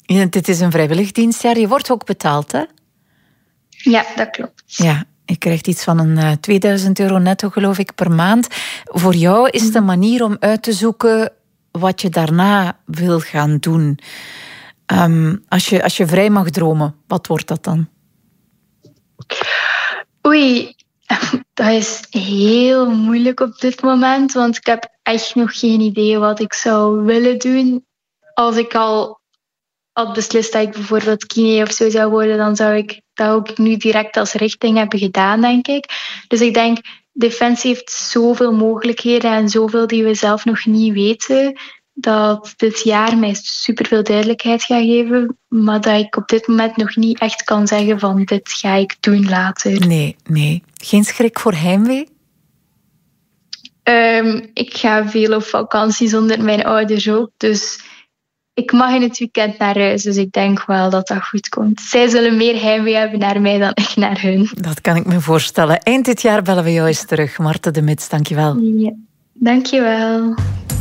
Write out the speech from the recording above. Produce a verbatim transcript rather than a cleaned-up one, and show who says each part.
Speaker 1: Ja, dit is een vrijwillig dienstjaar. Je wordt ook betaald, hè?
Speaker 2: Ja, dat klopt.
Speaker 1: Ja, je krijgt iets van een uh, tweeduizend euro netto, geloof ik, per maand. Voor jou is het een manier om uit te zoeken wat je daarna wil gaan doen. Um, als je, als je vrij mag dromen, wat wordt dat dan?
Speaker 2: Oei, dat is heel moeilijk op dit moment, want ik heb echt nog geen idee wat ik zou willen doen. Als ik al had beslist dat ik bijvoorbeeld kine of zo zou worden, dan zou ik dat ook nu direct als richting hebben gedaan, denk ik. Dus ik denk, Defensie heeft zoveel mogelijkheden en zoveel die we zelf nog niet weten, dat dit jaar mij superveel duidelijkheid gaat geven, maar dat ik op dit moment nog niet echt kan zeggen van dit ga ik doen later.
Speaker 1: Nee, nee. Geen schrik voor heimwee?
Speaker 2: Um, ik ga veel op vakantie zonder mijn ouders ook, dus ik mag in het weekend naar huis, dus ik denk wel dat dat goed komt. Zij zullen meer heimwee hebben naar mij dan ik naar hun.
Speaker 1: Dat kan ik me voorstellen. Eind dit jaar bellen we jou eens terug. Marthe de Mits, dank je wel.
Speaker 2: Ja, dank je wel.